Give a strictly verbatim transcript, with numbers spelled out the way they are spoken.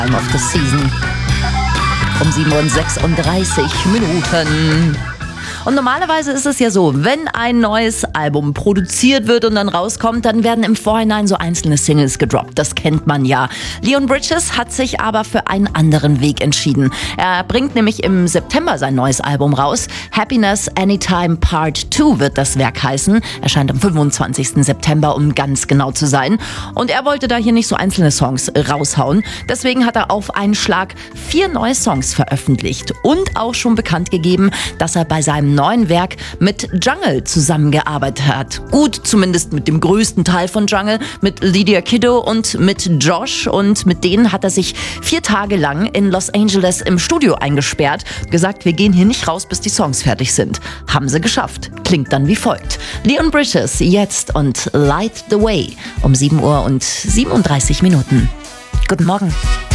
Time of the Season. Um sieben Uhr sechsunddreißig Minuten. Und normalerweise ist es ja so, wenn ein neues Album produziert wird und dann rauskommt, dann werden im Vorhinein so einzelne Singles gedroppt. Das kennt man ja. Leon Bridges hat sich aber für einen anderen Weg entschieden. Er bringt nämlich im September sein neues Album raus. Happiness Anytime Part zwei wird das Werk heißen. Erscheint am fünfundzwanzigsten September, um ganz genau zu sein. Und er wollte da hier nicht so einzelne Songs raushauen. Deswegen hat er auf einen Schlag vier neue Songs veröffentlicht und auch schon bekannt gegeben, dass er bei seinem neuen Werk mit Jungle zusammengearbeitet hat. Gut, zumindest mit dem größten Teil von Jungle, mit Lydia Kiddo und mit Josh. Und mit denen hat er sich vier Tage lang in Los Angeles im Studio eingesperrt. Gesagt, wir gehen hier nicht raus, bis die Songs fertig sind. Haben sie geschafft. Klingt dann wie folgt. Leon Bridges jetzt und Light the Way um sieben Uhr und siebenunddreißig Minuten. Guten Morgen.